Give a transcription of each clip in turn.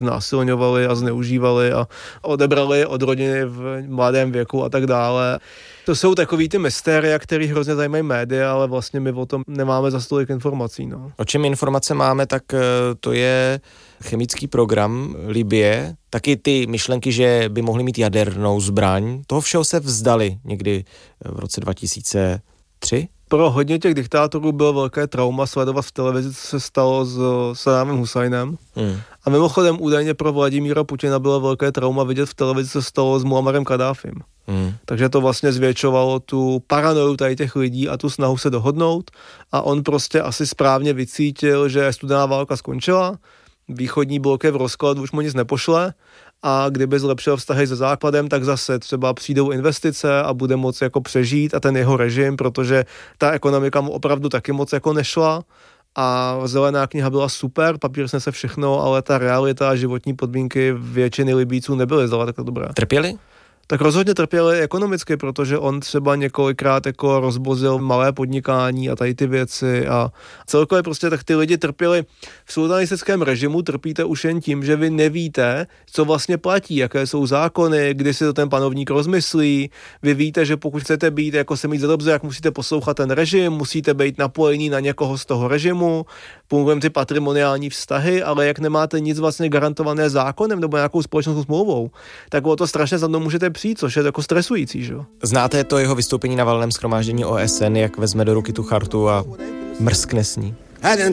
násilňovali a zneužívali a odebrali od rodiny v mladém věku a tak dále. To jsou takový ty mystéria, který hrozně zajímají média, ale vlastně my o tom nemáme za tolik informací. No. O čem informace máme, tak to je chemický program Libye, taky ty myšlenky, že by mohli mít jadernou zbraň. Toho všeho se vzdali někdy v roce 2003. Pro hodně těch diktátorů bylo velké trauma sledovat v televizi, co se stalo s Saddamem Husajnem. A mimochodem údajně pro Vladimíra Putina bylo velké trauma vidět v televizi, co se stalo s Muammarem Kaddáfim. Takže to vlastně zvětšovalo tu paranoju tady těch lidí a tu snahu se dohodnout a on prostě asi správně vycítil, že studená válka skončila, východní blok je v rozkladu, už mu nic nepošle a kdyby zlepšil vztahy se Západem, tak zase třeba přijdou investice a bude moci jako přežít a ten jeho režim, protože ta ekonomika mu opravdu taky moc jako nešla a zelená kniha byla super, papír snese všechno, ale ta realita a životní podmínky většiny Libýců nebyly zdaleka tak dobré. Trpěli? Tak rozhodně trpěli ekonomicky, protože on třeba několikrát jako rozbozil malé podnikání a tady ty věci a celkově prostě tak ty lidi trpěli v sultanistickém režimu, trpíte už jen tím, že vy nevíte, co vlastně platí, jaké jsou zákony, kdy si to ten panovník rozmyslí, vy víte, že pokud chcete být jako se mít za dobře, jak musíte poslouchat ten režim, musíte být napojení na někoho z toho režimu, pomůžeme ty patrimoniální vztahy, ale jak nemáte nic vlastně garantované zákonem nebo nějakou společenskou smlouvou, tak o to strašně za mnou můžete přijít, což je jako stresující, že jo. Znáte to jeho vystoupení na valném shromáždění OSN, jak vezme do ruky tu chartu a mrskne s ní?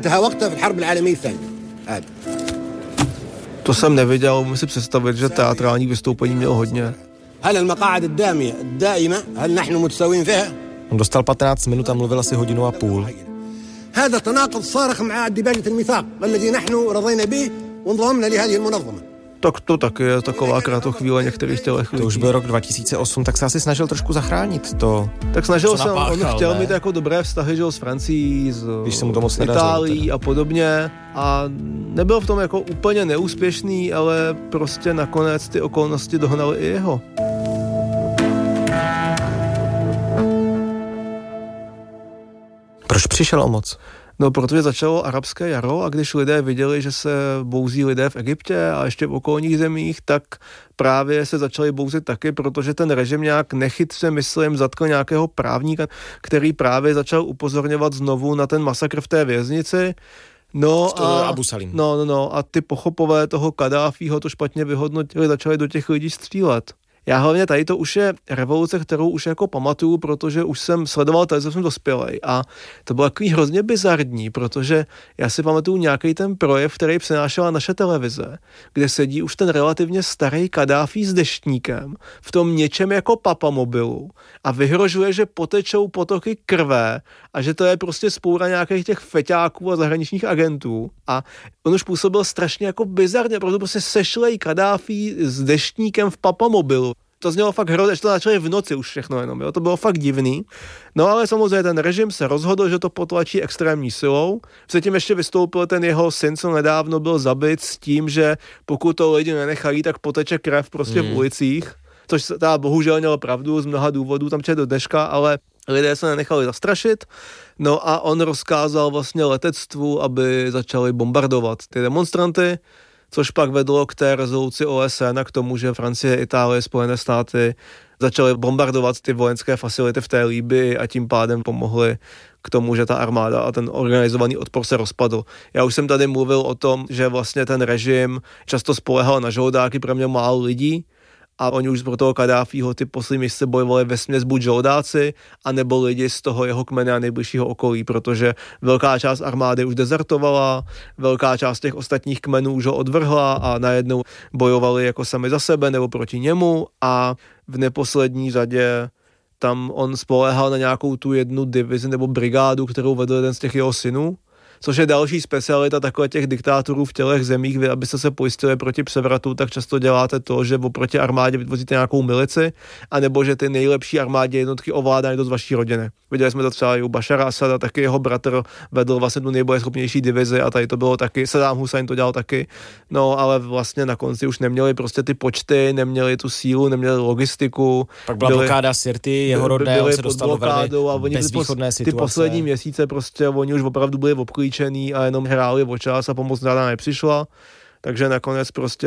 To jsem neviděl, musím si představit, že teatrální vystoupení měl hodně. On dostal 15 minut a mluvil asi hodinu a půl. Tak to taky je taková kratochvíle některých tělech lidí. To už byl rok 2008, tak se asi snažil trošku zachránit to. Tak snažil se, on chtěl mít jako dobré vztahy, že s Francií, s Itálií a podobně a nebyl v tom jako úplně neúspěšný, ale prostě nakonec ty okolnosti dohnaly i jeho. Proč přišel o moc? No, protože začalo arabské jaro a když lidé viděli, že se bouzí lidé v Egyptě a ještě v okolních zemích, tak právě se začali bouzit taky, protože ten režim nějak nechytře, myslím, zatkl nějakého právníka, který právě začal upozorňovat znovu na ten masakr v té věznici. Abu Salim. No, a ty pochopové toho Kaddáfího to špatně vyhodnotili, začali do těch lidí střílet. Já hlavně tady to už je revoluce, kterou už jako pamatuju, protože už jsem sledoval televizi, jsem dospělej a to bylo takový hrozně bizarní, protože já si pamatuju nějaký ten projev, který přinášela naše televize, kde sedí už ten relativně starý Kaddáfí s deštníkem v tom něčem jako papamobilu a vyhrožuje, že potečou potoky krve a že to je prostě spoura nějakých těch feťáků a zahraničních agentů a on už působil strašně jako bizarně, protože prostě sešlej Kaddáfí s deštníkem v papamobilu. To znělo fakt hrozně, že to začali v noci už všechno jenom, jo? To bylo fakt divný. No ale samozřejmě ten režim se rozhodl, že to potlačí extrémní silou. Předtím ještě vystoupil ten jeho syn, co nedávno byl zabit s tím, že pokud to lidi nenechají, tak poteče krev prostě v ulicích. Což teda bohužel měl pravdu z mnoha důvodů, tam do dneška, ale lidé se nenechali zastrašit. No a on rozkázal vlastně letectvu, aby začali bombardovat ty demonstranty, což pak vedlo k té rezoluci OSN a k tomu, že Francie, Itálie, Spojené státy začaly bombardovat ty vojenské facility v té Libyi a tím pádem pomohly k tomu, že ta armáda a ten organizovaný odpor se rozpadl. Já už jsem tady mluvil o tom, že vlastně ten režim často spolehal na žoldáky, pro mě málo lidí, a oni už pro toho Kaddáfího ty poslední měsíce bojovali vesměs buď žoldáci, anebo lidi z toho jeho kmene a nejbližšího okolí, protože velká část armády už dezertovala, velká část těch ostatních kmenů už ho odvrhla a najednou bojovali jako sami za sebe nebo proti němu a v neposlední řadě tam on spoléhal na nějakou tu jednu divizi nebo brigádu, kterou vedl jeden z těch jeho synů, což je další specialita takhle těch diktátorů v těchto zemích. Vy, abyste se pojistili proti převratu, tak často děláte to, že oproti armádě vytvoříte nějakou milici, anebo že ty nejlepší armádě jednotky ovládá někdo z vaší rodiny. Viděli jsme to třeba i u Bašara Asada, taky jeho bratr vedl vlastně tu nejbojeschopnější divizi a tady to bylo taky, Saddam Husajn to dělal taky, no ale vlastně na konci už neměli prostě ty počty, neměli tu sílu, neměli logistiku. Pak byla blokáda Sirty, jeho rodné, on se dostal do velmi bezvýchodné situace. Ty poslední měsíce prostě oni už opravdu byli obklíčený a jenom hráli o čas a pomoc žádná nepřišla. takže nakonec prostě